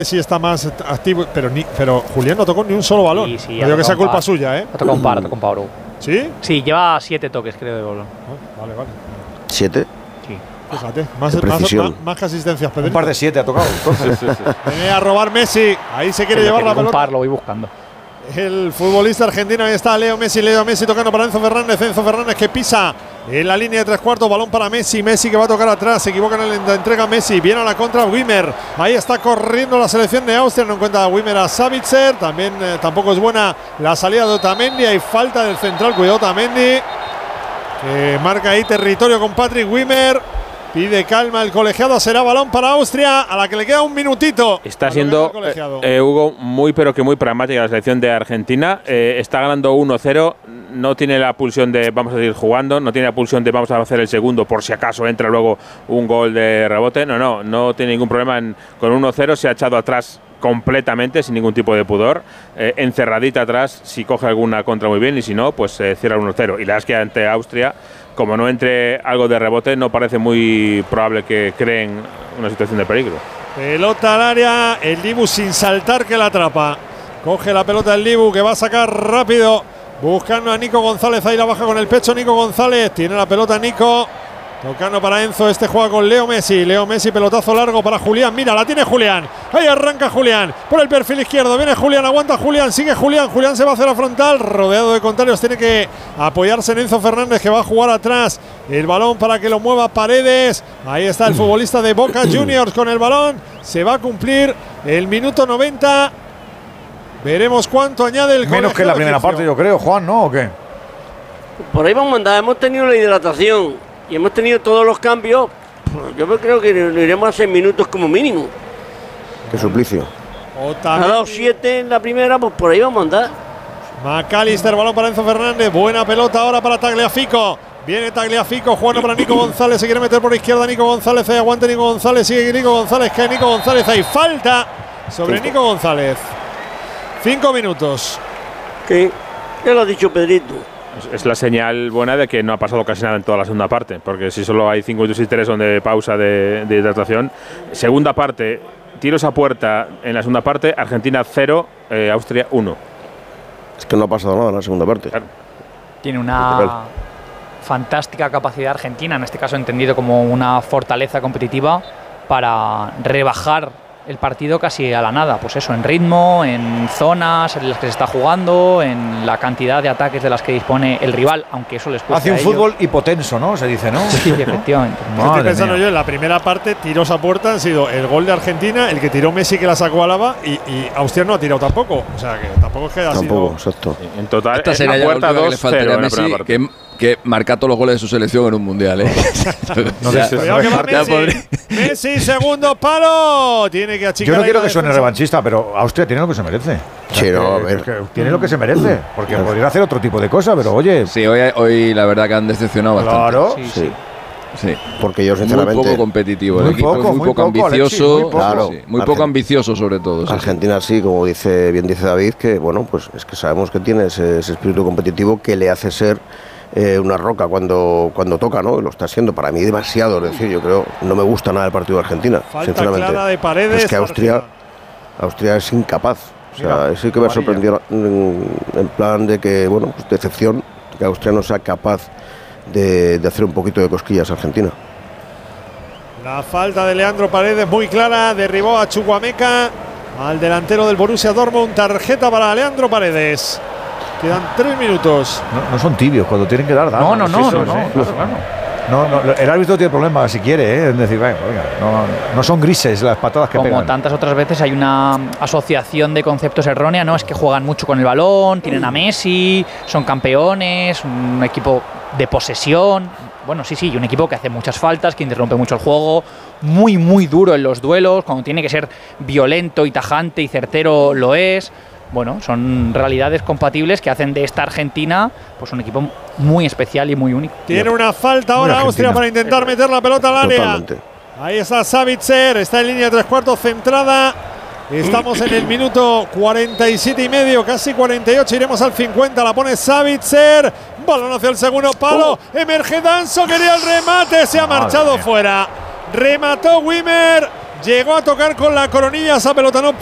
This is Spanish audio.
Sí está más activo, pero Julián no tocó ni un solo balón. Sí, no digo que sea culpa suya, ¿eh? Ha tocado un par, ha tocado un par. ¿Sí? Sí, lleva 7 toques, creo, de balón. Vale. ¿7? Sí. Fíjate, más que asistencias, Pedro. Un par de 7 ha tocado. Entonces. Viene a robar Messi. Ahí se quiere llevar la pelota. Un par, lo voy buscando. El futbolista argentino, ahí está Leo Messi tocando para Enzo Fernández que pisa en la línea de 3/4, balón para Messi que va a tocar atrás, se equivoca en la entrega Messi, viene a la contra Wimmer, ahí está corriendo la selección de Austria, no encuentra a Wimmer a Savitzer, también tampoco es buena la salida de Otamendi, hay falta del central, cuidado Otamendi, que marca ahí territorio con Patrick Wimmer. Pide calma el colegiado, será balón para Austria, a la que le queda un minutito. Está siendo, Hugo, muy pragmática la selección de Argentina. Está ganando 1-0, no tiene la pulsión de vamos a seguir jugando, no tiene la pulsión de vamos a hacer el segundo por si acaso entra luego un gol de rebote. No tiene ningún problema con 1-0, se ha echado atrás completamente, sin ningún tipo de pudor, encerradita atrás, si coge alguna contra muy bien y si no, pues cierra 1-0. Y la verdad es que ante Austria, como no entre algo de rebote, no parece muy probable que creen una situación de peligro. Pelota al área, el Dibu sin saltar que la atrapa. Coge la pelota el Dibu que va a sacar rápido, buscando a Nico González, ahí la baja con el pecho Nico González, tiene la pelota Nico. Tocando para Enzo, juega con Leo Messi, pelotazo largo para Julián, mira, la tiene Julián, ahí arranca Julián, por el perfil izquierdo, viene Julián, aguanta Julián, sigue Julián se va hacia la frontal, rodeado de contrarios, tiene que apoyarse en Enzo Fernández que va a jugar atrás, el balón para que lo mueva Paredes, ahí está el futbolista de Boca Juniors con el balón, se va a cumplir el minuto 90, veremos cuánto añade el menos que la primera parte yo creo, Juan, ¿no? ¿O qué? Por ahí vamos a andar, hemos tenido la hidratación y hemos tenido todos los cambios, pues yo creo que lo iremos a 6 minutos como mínimo. Qué suplicio. Ha dado 7 en la primera, pues por ahí vamos a andar. McAllister, balón para Enzo Fernández, buena pelota ahora para Tagliafico. Viene Tagliafico jugando para Nico González, se quiere meter por izquierda Nico González, ahí aguanta Nico González, sigue Nico González, cae Nico González, hay falta sobre Nico González. 5 minutos. ¿Qué? Ya lo ha dicho Pedrito. Es la señal buena de que no ha pasado casi nada en toda la segunda parte, porque si solo hay 5 minutos y 3 son de pausa de hidratación. Segunda parte, tiros a puerta en la segunda parte, Argentina 0, Austria 1. Es que no ha pasado nada en la segunda parte. Claro. Tiene una fantástica capacidad Argentina, en este caso entendido como una fortaleza competitiva para rebajar el partido casi a la nada, pues eso, en ritmo, en zonas en las que se está jugando, en la cantidad de ataques de las que dispone el rival, aunque eso les cuesta. Hace un fútbol hipotenso, ¿no? Se dice, ¿no? Sí, efectivamente. Estoy pensando yo, en la primera parte, tiros a puerta han sido el gol de Argentina, el que tiró Messi que la sacó a Lava y Austria no ha tirado tampoco. O sea, que tampoco es que haya sido… Exacto. En total, esta sería la puerta que le faltaría a Messi, que marca todos los goles de su selección en un mundial, ¿eh? Messi, segundo palo. Tiene que achicar. Yo no quiero que suene revanchista, pero Austria tiene lo que se merece. Sí, no, a ver. Tiene lo que se merece. Porque podría hacer otro tipo de cosas, pero oye. Sí, hoy la verdad que han decepcionado bastante. Claro. Sí. Porque yo sinceramente… Muy poco competitivo, el equipo es muy poco ambicioso. Muy poco ambicioso sobre todo. Argentina sí, como bien dice David, que bueno, pues es que sabemos que tiene ese espíritu competitivo que le hace ser una roca cuando toca, ¿no? Lo está siendo para mí demasiado, es decir, yo creo, no me gusta nada el partido de Argentina, falta sinceramente. Clara de Paredes, es que Austria es incapaz, o sea, sí que me ha sorprendido en plan de que, bueno, pues decepción, que Austria no sea capaz de hacer un poquito de cosquillas a Argentina. La falta de Leandro Paredes muy clara, derribó a Chukwuemeka, al delantero del Borussia Dortmund, tarjeta para Leandro Paredes. Quedan 3 minutos. No son tibios, cuando tienen que dar. No. El árbitro tiene problemas si quiere, ¿eh? Es decir, venga, no son grises las patadas que pegan. Como tantas otras veces hay una asociación de conceptos errónea, ¿no? Es que juegan mucho con el balón, tienen a Messi, son campeones, un equipo de posesión. Bueno, sí, y un equipo que hace muchas faltas, que interrumpe mucho el juego, muy duro en los duelos, cuando tiene que ser violento y tajante y certero lo es. Bueno, son realidades compatibles que hacen de esta Argentina pues un equipo muy especial y muy único. Tiene una falta ahora Austria para intentar meter la pelota al área. Totalmente. Ahí está Savitzer, está en línea de 3/4 centrada. Estamos en el minuto 47 y medio, casi 48, iremos al 50, la pone Savitzer, balón hacia el segundo palo, emerge Danso, quería el remate, se ha marchado fuera. Remató Wimmer, Llegó a tocar con la coronilla esa pelota, no